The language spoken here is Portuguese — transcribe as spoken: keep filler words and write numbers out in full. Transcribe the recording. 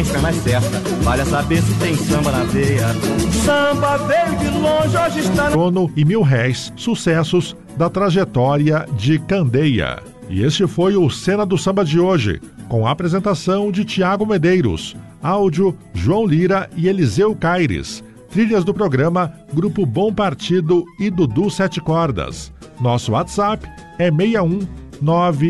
é mais certa, vale saber se tem samba na veia. Samba veio de longe, hoje está no... Trono e Mil Réis, sucessos da trajetória de Candeia. E este foi o Cena do Samba de hoje, com a apresentação de Tiago Medeiros, áudio João Lira e Eliseu Caires, trilhas do programa Grupo Bom Partido e Dudu Sete Cordas. Nosso WhatsApp é seis um nove